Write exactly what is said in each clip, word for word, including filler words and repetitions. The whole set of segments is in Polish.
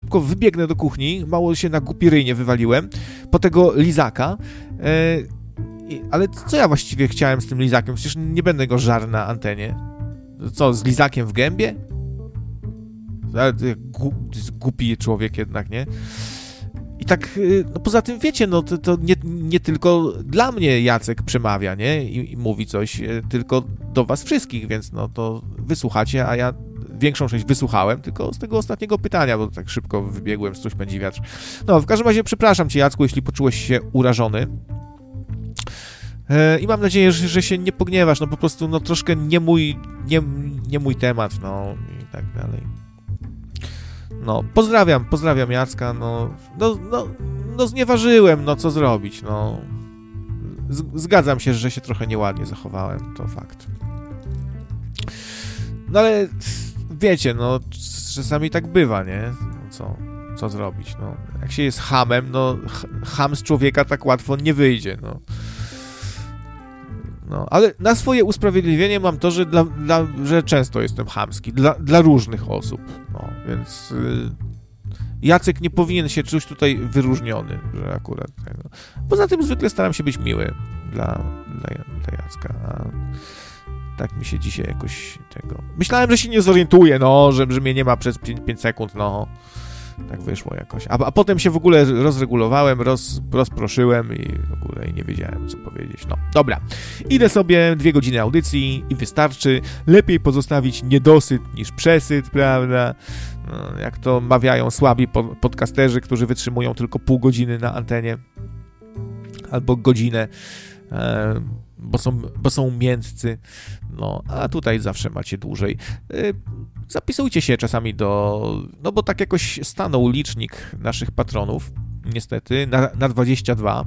szybko wybiegnę do kuchni, mało się na głupi ryj nie wywaliłem, po tego lizaka, yy, ale co ja właściwie chciałem z tym lizakiem? Przecież nie będę go żarł na antenie. Co, z lizakiem w gębie? Głupi człowiek jednak, nie? I tak, no poza tym wiecie, no to, to nie, nie tylko dla mnie Jacek przemawia, nie? I, i mówi coś, tylko do was wszystkich, więc no to wysłuchacie, a ja większą część wysłuchałem, tylko z tego ostatniego pytania, bo tak szybko wybiegłem, coś pędzi wiatr. No, w każdym razie przepraszam cię, Jacku, jeśli poczułeś się urażony. I mam nadzieję, że, że się nie pogniewasz, no po prostu, no troszkę nie mój, nie, nie mój temat, no i tak dalej. No, pozdrawiam, pozdrawiam Jacka, no, no, no, no znieważyłem, no co zrobić, no. Z, zgadzam się, że się trochę nieładnie zachowałem, to fakt. No ale wiecie, no, czasami tak bywa, nie? No, co, co zrobić, no. Jak się jest chamem, no, cham z człowieka tak łatwo nie wyjdzie, no. No, ale na swoje usprawiedliwienie mam to, że, dla, dla, że często jestem chamski, dla, dla różnych osób, no, więc y, Jacek nie powinien się czuć tutaj wyróżniony, że akurat tego. Poza tym zwykle staram się być miły dla, dla, dla Jacka, a tak mi się dzisiaj jakoś tego... Myślałem, że się nie zorientuję, no, że, że mnie nie ma przez pięć sekund, no. Tak wyszło jakoś. A, a potem się w ogóle rozregulowałem, roz, rozproszyłem i w ogóle nie wiedziałem, co powiedzieć. No, dobra. Idę sobie dwie godziny audycji i wystarczy. Lepiej pozostawić niedosyt niż przesyt, prawda? No, jak to mawiają słabi podcasterzy, którzy wytrzymują tylko pół godziny na antenie albo godzinę, e, bo są, bo są miętcy. No, a tutaj zawsze macie dłużej. E, Zapisujcie się czasami do... No bo tak jakoś stanął licznik naszych patronów, niestety, na, na dwadzieścia dwa.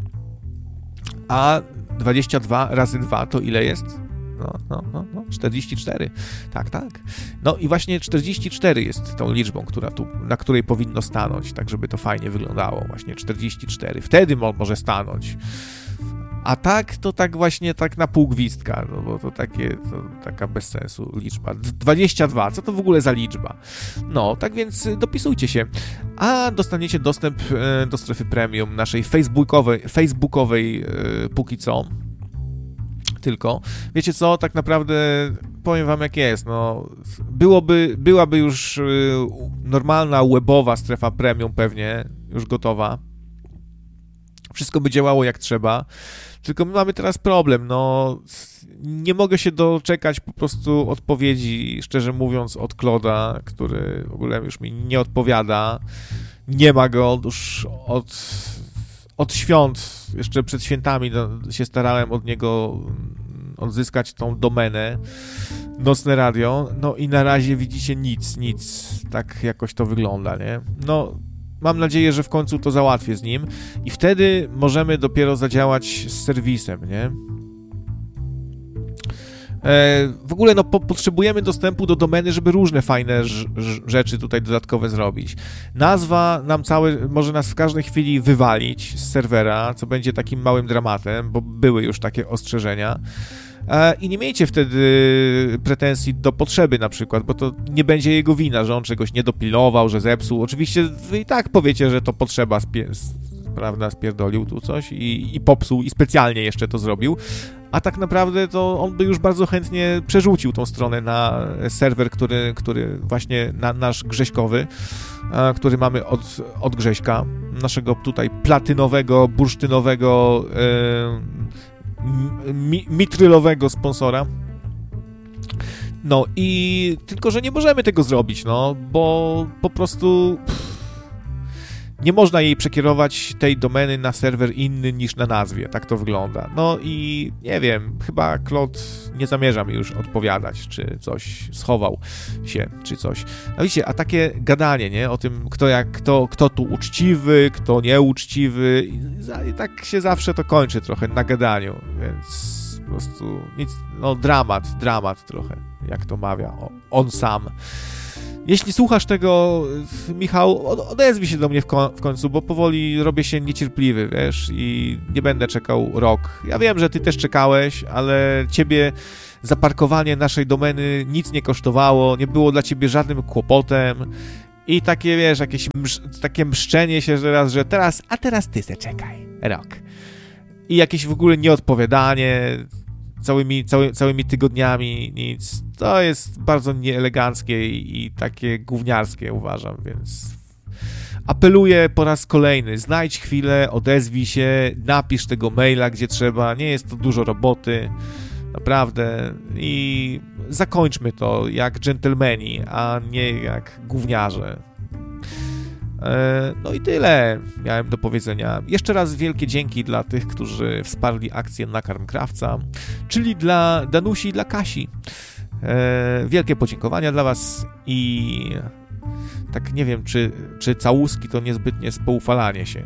A dwadzieścia dwa razy dwa to ile jest? No, no, no, no, czterdzieści cztery. Tak, tak. No i właśnie czterdzieści cztery jest tą liczbą, która tu, na której powinno stanąć, tak żeby to fajnie wyglądało. Właśnie czterdzieści cztery. Wtedy mo- może stanąć. A tak, to tak właśnie tak na pół gwizdka, no bo to takie, to taka bez sensu liczba. dwadzieścia dwa, co to w ogóle za liczba? No, tak więc dopisujcie się, a dostaniecie dostęp do strefy premium naszej facebookowej, facebookowej póki co. Tylko, wiecie co, tak naprawdę powiem wam jak jest, no, byłoby, byłaby już normalna webowa strefa premium pewnie, już gotowa. Wszystko by działało jak trzeba, tylko my mamy teraz problem, no nie mogę się doczekać po prostu odpowiedzi, szczerze mówiąc, od Kloda, który w ogóle już mi nie odpowiada, nie ma go już od, od świąt, jeszcze przed świętami no, się starałem od niego odzyskać tą domenę, Nocne Radio, no i na razie widzicie nic, nic, tak jakoś to wygląda, nie? No... Mam nadzieję, że w końcu to załatwię z nim i wtedy możemy dopiero zadziałać z serwisem, nie? E, w ogóle no, po, potrzebujemy dostępu do domeny, żeby różne fajne ż, ż, rzeczy tutaj dodatkowe zrobić. Nazwa nam cały, może nas w każdej chwili wywalić z serwera, co będzie takim małym dramatem, bo były już takie ostrzeżenia. I nie miejcie wtedy pretensji do potrzeby na przykład, bo to nie będzie jego wina, że on czegoś nie dopilnował, że zepsuł. Oczywiście wy i tak powiecie, że to potrzeba, spie- prawda, spierdolił tu coś i, i popsuł i specjalnie jeszcze to zrobił, a tak naprawdę to on by już bardzo chętnie przerzucił tą stronę na serwer, który, który właśnie na nasz Grześkowy, który mamy od, od Grześka, naszego tutaj platynowego, bursztynowego, yy, Mi, mitrylowego sponsora. No i tylko, że nie możemy tego zrobić, no, bo po prostu pff, nie można jej przekierować tej domeny na serwer inny niż na nazwie, tak to wygląda. No i nie wiem, chyba Claude nie zamierza mi już odpowiadać, czy coś schował się, czy coś. No widzicie, a takie gadanie, nie, o tym, kto jak, kto, kto tu uczciwy, kto nieuczciwy, i, i tak się zawsze to kończy trochę na gadaniu, więc po prostu nic, no dramat, dramat trochę, jak to mawia o, on sam. Jeśli słuchasz tego, Michał, odezwij się do mnie w, ko- w końcu, bo powoli robię się niecierpliwy, wiesz, i nie będę czekał rok. Ja wiem, że ty też czekałeś, ale ciebie zaparkowanie naszej domeny nic nie kosztowało, nie było dla ciebie żadnym kłopotem I takie, wiesz, jakieś msz, takie mszczenie się teraz, że teraz, a teraz ty se czekaj, rok. I jakieś w ogóle nieodpowiadanie całymi, cały, całymi tygodniami, nic. To jest bardzo nieeleganckie i, i takie gówniarskie, uważam, więc apeluję po raz kolejny, znajdź chwilę, odezwij się, napisz tego maila, gdzie trzeba, nie jest to dużo roboty, naprawdę, i zakończmy to jak dżentelmeni, a nie jak gówniarze. No i tyle miałem do powiedzenia. Jeszcze raz wielkie dzięki dla tych, którzy wsparli akcję Nakarm Krawca, czyli dla Danusi i dla Kasi. Wielkie podziękowania dla was i tak nie wiem, czy, czy całuski to niezbytnie spoufalanie się.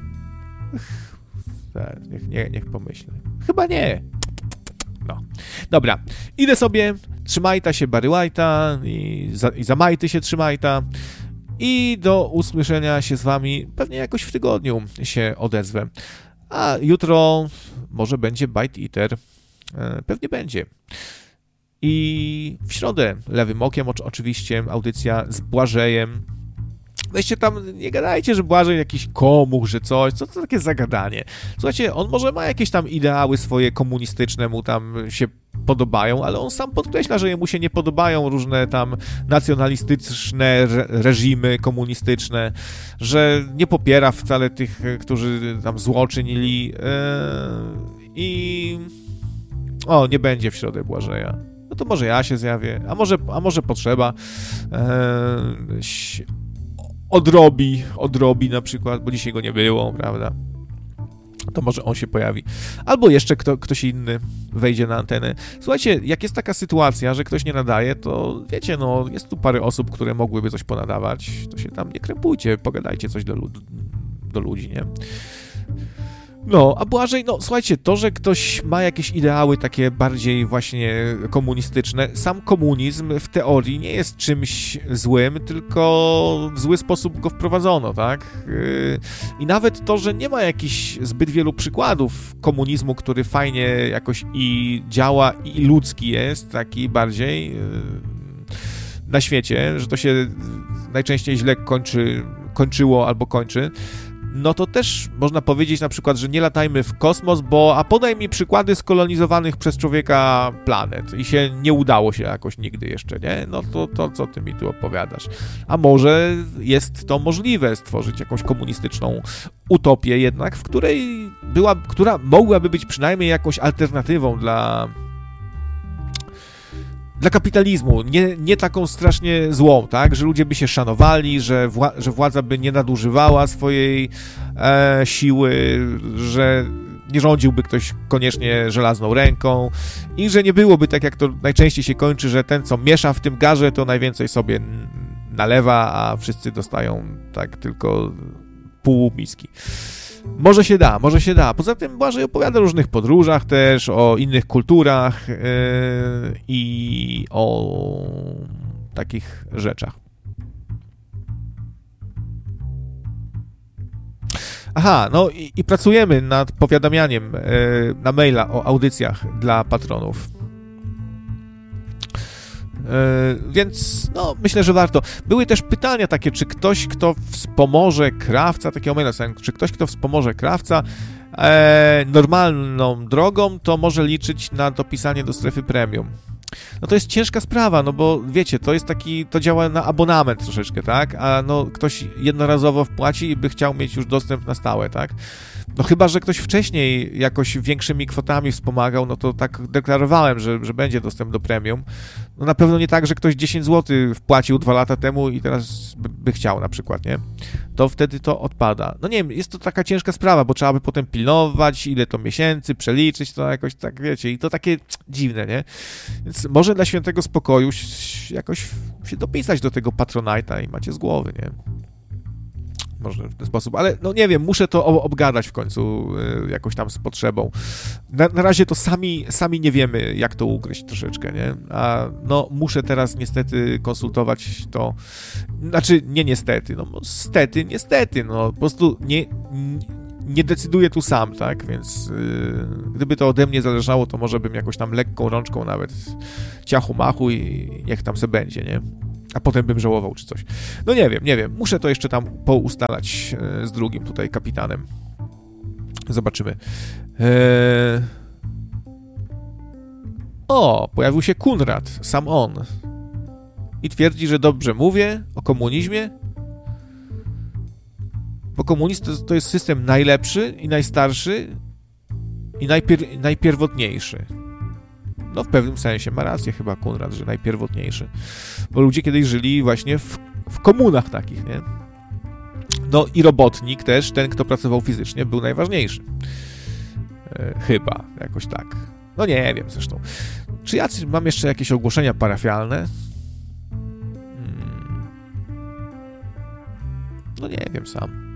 Niech, nie, niech pomyślę. Chyba nie. No. Dobra, idę sobie, trzymajta się Barry White'a i, za, i zamajty się trzymajta i do usłyszenia się z wami pewnie jakoś w tygodniu się odezwę. A jutro może będzie Bite Eater. E, pewnie będzie. I w środę lewym okiem oczywiście audycja z Błażejem. Weźcie tam, nie gadajcie, że Błażej jakiś komuch, że coś, co to takie zagadanie. Słuchajcie, on może ma jakieś tam ideały swoje komunistyczne, mu tam się podobają, ale on sam podkreśla, że mu się nie podobają różne tam nacjonalistyczne re- reżimy komunistyczne, że nie popiera wcale tych, którzy tam zło czynili yy, i o, nie będzie w środę Błażeja. No to może ja się zjawię, a może, a może potrzeba yy, odrobi, odrobi na przykład, bo dzisiaj go nie było, prawda? To może on się pojawi. Albo jeszcze kto, ktoś inny wejdzie na antenę. Słuchajcie, jak jest taka sytuacja, że ktoś nie nadaje, to wiecie, no, jest tu parę osób, które mogłyby coś ponadawać, to się tam nie krępujcie, pogadajcie coś do, lud- do ludzi, nie? No, a Błażej, no słuchajcie, to, że ktoś ma jakieś ideały takie bardziej właśnie komunistyczne, sam komunizm w teorii nie jest czymś złym, tylko w zły sposób go wprowadzono, tak? I nawet to, że nie ma jakichś zbyt wielu przykładów komunizmu, który fajnie jakoś i działa, i ludzki jest, taki bardziej na świecie, że to się najczęściej źle kończy, kończyło albo kończy, no to też można powiedzieć na przykład, że nie latajmy w kosmos, bo a podaj mi przykłady skolonizowanych przez człowieka planet i się nie udało się jakoś nigdy jeszcze, nie? No to, to co ty mi tu opowiadasz? A może jest to możliwe, stworzyć jakąś komunistyczną utopię jednak, w której była, która mogłaby być przynajmniej jakąś alternatywą dla... dla kapitalizmu, nie, nie taką strasznie złą, tak, że ludzie by się szanowali, że, wła- że władza by nie nadużywała swojej e, siły, że nie rządziłby ktoś koniecznie żelazną ręką i że nie byłoby tak, jak to najczęściej się kończy, że ten, co miesza w tym garze, to najwięcej sobie nalewa, a wszyscy dostają tak tylko pół miski. Może się da, może się da. Poza tym Błażej opowiada o różnych podróżach też, o innych kulturach yy, i o takich rzeczach. Aha, no i, i pracujemy nad powiadamianiem yy, na maila o audycjach dla patronów. Yy, więc no, myślę, że warto. Były też pytania takie, czy ktoś, kto wspomoże krawca, takiego maila, czy ktoś, kto wspomoże krawca e, normalną drogą, to może liczyć na dopisanie do strefy premium. No to jest ciężka sprawa, no bo wiecie, to jest taki, to działa na abonament troszeczkę, tak? A no ktoś jednorazowo wpłaci i by chciał mieć już dostęp na stałe, tak? No chyba, że ktoś wcześniej jakoś większymi kwotami wspomagał, no to tak deklarowałem, że, że będzie dostęp do premium. No na pewno nie tak, że ktoś dziesięć złotych wpłacił dwa lata temu i teraz by, by chciał na przykład, nie? To wtedy to odpada. No nie wiem, jest to taka ciężka sprawa, bo trzeba by potem pilnować, ile to miesięcy, przeliczyć to jakoś tak, wiecie, i to takie dziwne, nie? Więc może dla świętego spokoju jakoś się dopisać do tego Patronite'a i macie z głowy, nie? Może w ten sposób, ale no nie wiem, muszę to obgadać w końcu y, jakoś tam z potrzebą. Na, na razie to sami, sami nie wiemy, jak to ugryźć troszeczkę, nie? A no muszę teraz niestety konsultować to, znaczy nie niestety, no stety, niestety, no po prostu nie, nie decyduję tu sam, tak? Więc y, gdyby to ode mnie zależało, to może bym jakoś tam lekką rączką nawet ciachu machu i niech tam se będzie, nie? a potem bym żałował czy coś. No nie wiem, nie wiem. Muszę to jeszcze tam poustalać z drugim tutaj kapitanem. Zobaczymy. Eee... O, pojawił się Kunrad, sam on. I twierdzi, że dobrze mówię o komunizmie. Bo komunizm to, to jest system najlepszy i najstarszy i najpier- najpierwotniejszy. No w pewnym sensie ma rację chyba Kunrad, że najpierwotniejszy. Bo ludzie kiedyś żyli właśnie w, w komunach takich, nie? No i robotnik też, ten kto pracował fizycznie, był najważniejszy. E, chyba, jakoś tak. No nie wiem zresztą. Czy ja mam jeszcze jakieś ogłoszenia parafialne? Hmm. No nie wiem sam.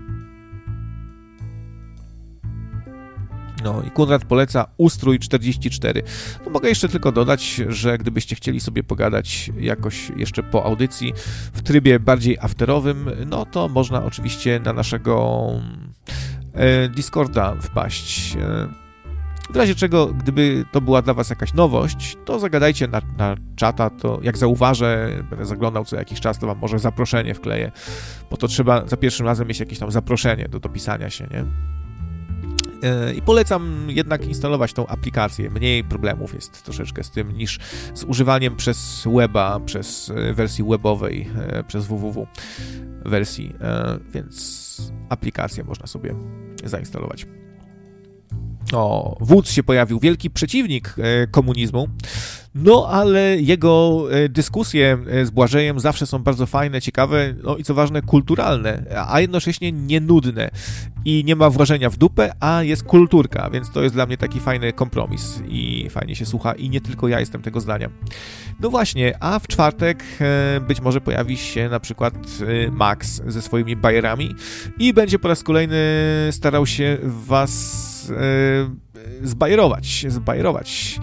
No i Kunrad poleca Ustrój czterdzieści cztery. No mogę jeszcze tylko dodać, że gdybyście chcieli sobie pogadać jakoś jeszcze po audycji w trybie bardziej afterowym, no to można oczywiście na naszego e, Discorda wpaść. E, w razie czego, gdyby to była dla was jakaś nowość, to zagadajcie na, na czata, to jak zauważę, będę zaglądał co jakiś czas, to wam może zaproszenie wkleję, bo to trzeba za pierwszym razem mieć jakieś tam zaproszenie do dopisania się, nie? I polecam jednak instalować tą aplikację. Mniej problemów jest troszeczkę z tym niż z używaniem przez weba, przez wersji webowej, przez www wersji, więc aplikację można sobie zainstalować. O, wódz się pojawił, wielki przeciwnik komunizmu, no ale jego dyskusje z Błażejem zawsze są bardzo fajne, ciekawe, no i co ważne, kulturalne, a jednocześnie nienudne i nie ma wrażenia w dupę, a jest kulturka, więc to jest dla mnie taki fajny kompromis i fajnie się słucha i nie tylko ja jestem tego zdania. No właśnie, a w czwartek być może pojawi się na przykład Max ze swoimi bajerami i będzie po raz kolejny starał się was zbajerować, zbajerować.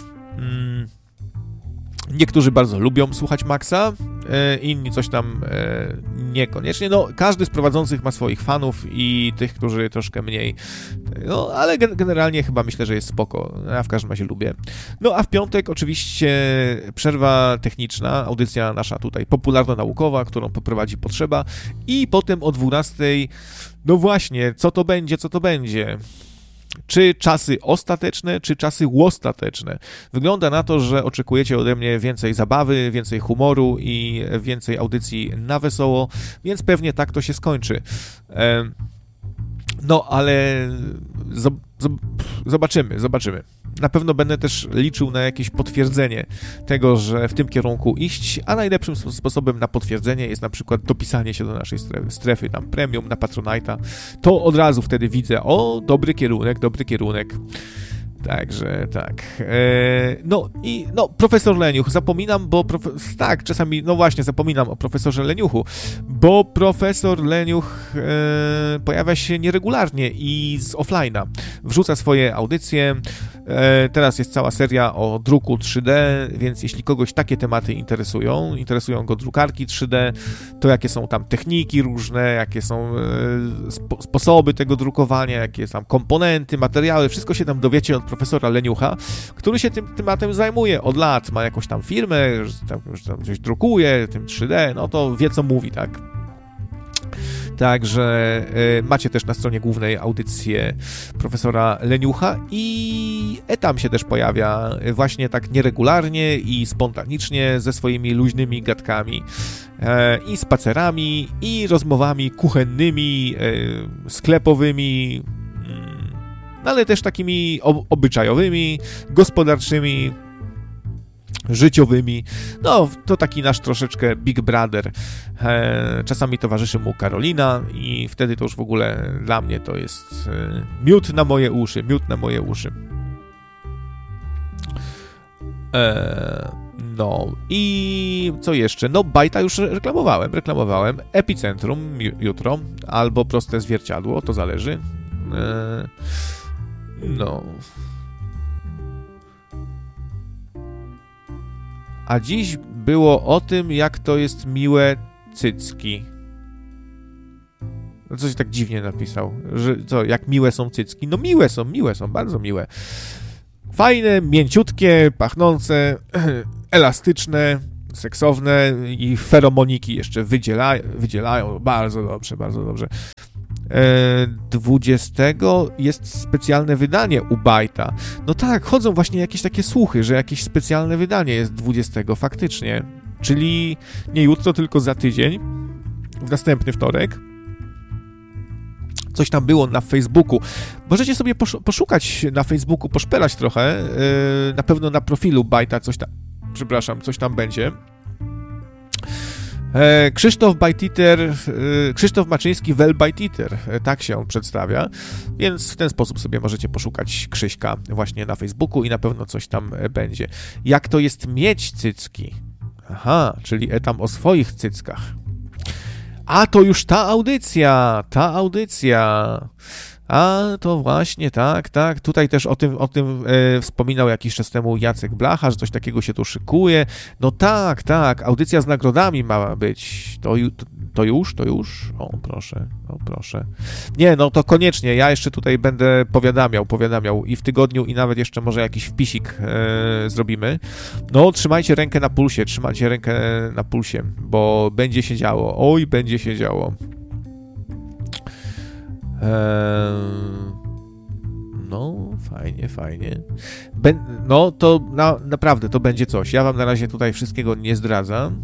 Niektórzy bardzo lubią słuchać Maxa, inni coś tam niekoniecznie. No, każdy z prowadzących ma swoich fanów i tych, którzy troszkę mniej. No, ale generalnie chyba myślę, że jest spoko. Ja w każdym razie lubię. No, a w piątek oczywiście przerwa techniczna, audycja nasza tutaj popularno-naukowa, którą poprowadzi Potrzeba i potem o dwunastej, no właśnie, co to będzie, co to będzie? Czy czasy ostateczne, czy czasy łostateczne? Wygląda na to, że oczekujecie ode mnie więcej zabawy, więcej humoru i więcej audycji na wesoło, więc pewnie tak to się skończy. No, ale zobaczymy, zobaczymy. Na pewno będę też liczył na jakieś potwierdzenie tego, że w tym kierunku iść, a najlepszym sposobem na potwierdzenie jest na przykład dopisanie się do naszej strefy, strefy tam premium na Patronite'a. To od razu wtedy widzę, o, dobry kierunek, dobry kierunek. Także tak. Eee, no i no, profesor Leniuch, zapominam, bo profe- tak, czasami, no właśnie, zapominam o profesorze Leniuchu, bo profesor Leniuch e, pojawia się nieregularnie i z offline'a. Wrzuca swoje audycje. E, teraz jest cała seria o druku trzy D, więc jeśli kogoś takie tematy interesują, interesują go drukarki trzy D, to jakie są tam techniki różne, jakie są e, spo- sposoby tego drukowania, jakie są tam komponenty, materiały, wszystko się tam dowiecie od profesora Leniucha, który się tym tematem zajmuje od lat, ma jakąś tam firmę, że tam, że tam coś drukuje, tym trzy D, no to wie co mówi, tak? Także y, macie też na stronie głównej audycję profesora Leniucha i tam się też pojawia właśnie tak nieregularnie i spontanicznie ze swoimi luźnymi gadkami e, i spacerami i rozmowami kuchennymi, e, sklepowymi, no ale też takimi obyczajowymi, gospodarczymi, życiowymi. No, to taki nasz troszeczkę Big Brother. E, czasami towarzyszy mu Karolina i wtedy to już w ogóle dla mnie to jest e, miód na moje uszy, miód na moje uszy. E, no i co jeszcze? No, Bajta już reklamowałem, reklamowałem. Epicentrum jutro, albo Proste Zwierciadło, to zależy. E, no... A dziś było o tym, jak to jest miłe cycki. No coś tak dziwnie napisał, że co, jak miłe są cycki? No miłe są, miłe są, bardzo miłe. Fajne, mięciutkie, pachnące, elastyczne, seksowne i feromoniki jeszcze wydziela, wydzielają. Bardzo dobrze, bardzo dobrze. dwudziestego jest specjalne wydanie u Bajta. No tak, chodzą właśnie jakieś takie słuchy, że jakieś specjalne wydanie jest dwudziestego faktycznie. Czyli nie jutro, tylko za tydzień, w następny wtorek. Coś tam było na Facebooku. Możecie sobie poszukać na Facebooku, poszperać trochę. Na pewno na profilu Bajta coś tam, przepraszam, coś tam będzie. Krzysztof Bajtiter, Krzysztof Maczyński wel Bajtiter, tak się on przedstawia, więc w ten sposób sobie możecie poszukać Krzyśka właśnie na Facebooku i na pewno coś tam będzie. Jak to jest mieć cycki? Aha, czyli tam o swoich cyckach. A to już ta audycja, ta audycja. A to właśnie, tak, tak. Tutaj też o tym, o tym e, wspominał jakiś czas temu Jacek Blacha, że coś takiego się tu szykuje. No tak, tak, audycja z nagrodami ma być. To, to, to już, to już? O, proszę, o, proszę. Nie, no to koniecznie, ja jeszcze tutaj będę powiadamiał, powiadamiał i w tygodniu, i nawet jeszcze może jakiś wpisik e, zrobimy. No, trzymajcie rękę na pulsie, trzymajcie rękę na pulsie, bo będzie się działo. Oj, będzie się działo. No, fajnie, fajnie. Ben, no, to na, naprawdę to będzie coś. Ja wam na razie tutaj wszystkiego nie zdradzam.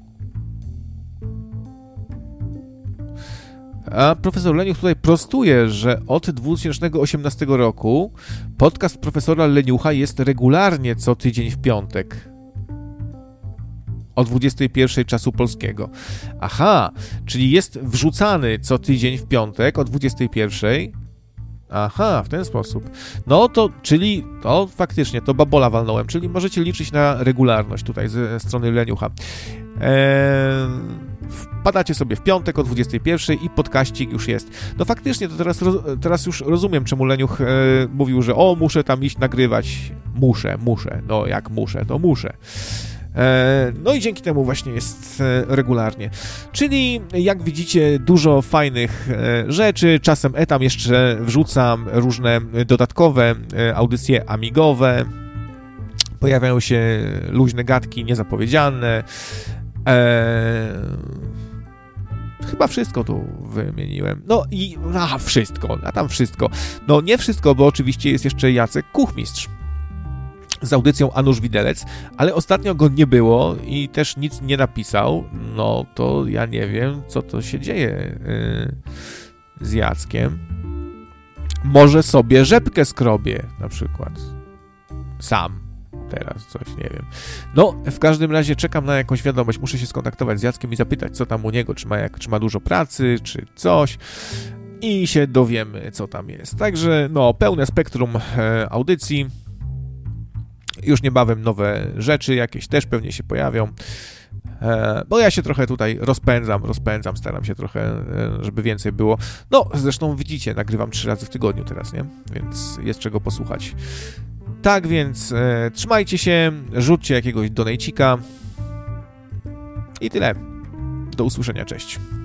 A profesor Leniuch tutaj prostuje, że od dwa tysiące osiemnastego roku podcast profesora Leniucha jest regularnie co tydzień w piątek. O dwudziestej pierwszej czasu polskiego. Aha, czyli jest wrzucany co tydzień w piątek o dwudziestej pierwszej. Aha, w ten sposób. No to, czyli, to faktycznie, to babola walnąłem, czyli możecie liczyć na regularność tutaj ze strony Leniucha. Eee, wpadacie sobie w piątek o dwudziestej pierwszej i podkaścik już jest. No faktycznie, to teraz, teraz już rozumiem, czemu Leniuch e, mówił, że o, muszę tam iść nagrywać. Muszę, muszę. No jak muszę, to muszę. No i dzięki temu właśnie jest regularnie. Czyli jak widzicie, dużo fajnych rzeczy. Czasem etam jeszcze wrzucam różne dodatkowe audycje amigowe. Pojawiają się luźne gadki niezapowiedziane. Eee... Chyba wszystko tu wymieniłem. No i a, wszystko, a tam wszystko. No nie wszystko, bo oczywiście jest jeszcze Jacek Kuchmistrz z audycją Anusz Widelec, ale ostatnio go nie było i też nic nie napisał. No to ja nie wiem, co to się dzieje yy, z Jackiem. Może sobie rzepkę skrobie na przykład. Sam. Teraz coś, nie wiem. No, w każdym razie czekam na jakąś wiadomość. Muszę się skontaktować z Jackiem i zapytać, co tam u niego, czy ma, jak, czy ma dużo pracy, czy coś. I się dowiemy, co tam jest. Także, no, pełne spektrum e, audycji. Już niebawem nowe rzeczy jakieś też pewnie się pojawią, e, bo ja się trochę tutaj rozpędzam, rozpędzam, staram się trochę, e, żeby więcej było. No, zresztą widzicie, nagrywam trzy razy w tygodniu teraz, nie? Więc jest czego posłuchać. Tak więc e, trzymajcie się, rzućcie jakiegoś donejcika i tyle. Do usłyszenia, cześć.